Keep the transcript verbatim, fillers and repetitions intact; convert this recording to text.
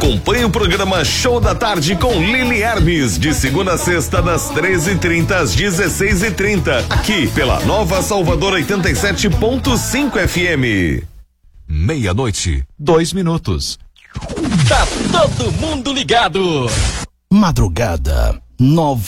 Acompanhe o programa Show da Tarde com Lili Hermes, de segunda a sexta, das treze e trinta às dezesseis e trinta, aqui pela Nova Salvador oitenta e sete ponto cinco F M. Meia-noite, dois minutos. Tá todo mundo ligado. Madrugada, nova.